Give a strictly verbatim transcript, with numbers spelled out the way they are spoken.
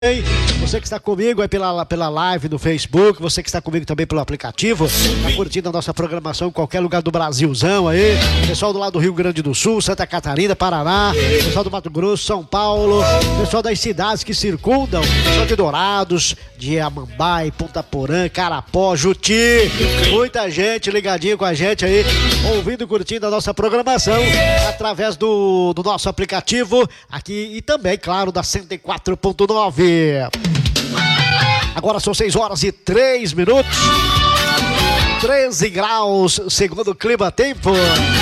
Você que está comigo aí pela, pela live do Facebook, você que está comigo também pelo aplicativo, tá curtindo a nossa programação em qualquer lugar do Brasilzão aí, pessoal do lado do Rio Grande do Sul, Santa Catarina, Paraná, pessoal do Mato Grosso, São Paulo, pessoal das cidades que circundam, pessoal de Dourados, de Amambai, Ponta Porã, Carapó, Juti, muita gente ligadinha com a gente aí, ouvindo e curtindo a nossa programação através do, do nosso aplicativo aqui e também, claro, da cento e quatro ponto nove. Agora são seis horas e três minutos, treze graus, segundo o clima tempo.